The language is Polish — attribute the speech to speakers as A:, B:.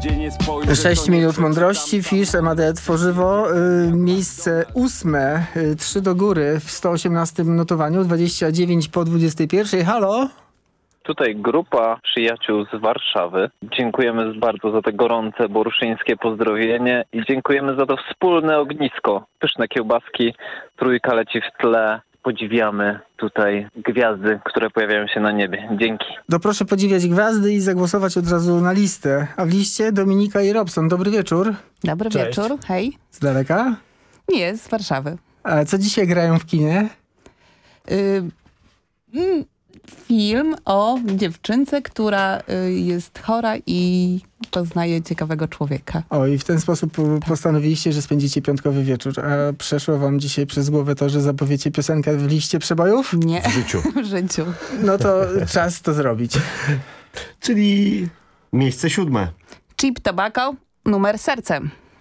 A: 6 minut mądrości, Fish, Emadet, Tworzywo, miejsce 8, 3 do góry w 118 notowaniu, 29 po 21. Halo?
B: Tutaj grupa przyjaciół z Warszawy. Dziękujemy bardzo za te gorące boruszyńskie pozdrowienie i dziękujemy za to wspólne ognisko. Pyszne kiełbaski, trójka leci w tle. Podziwiamy tutaj gwiazdy, które pojawiają się na niebie. Dzięki.
A: To proszę podziwiać gwiazdy i zagłosować od razu na listę. A w liście Dominika i Robson. Dobry wieczór.
C: Dobry wieczór, hej.
A: Z daleka?
C: Nie, z Warszawy.
A: A co dzisiaj grają w kinie?
C: Film o dziewczynce, która jest chora i poznaje ciekawego człowieka.
A: O, i w ten sposób postanowiliście, że spędzicie piątkowy wieczór. A przeszło wam dzisiaj przez głowę to, że zapowiecie piosenkę w liście przebojów?
C: Nie.
D: W życiu.
C: W życiu.
A: No to czas to zrobić.
D: Czyli miejsce 7.
C: Cheap Tobacco, numer sercem.